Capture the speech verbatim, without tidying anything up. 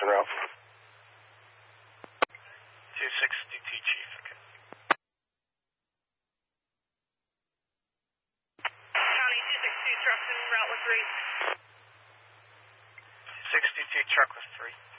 en route. two sixty-two, Chief. Okay. County two sixty-two, trucks en route with three. sixty-two, truck with three.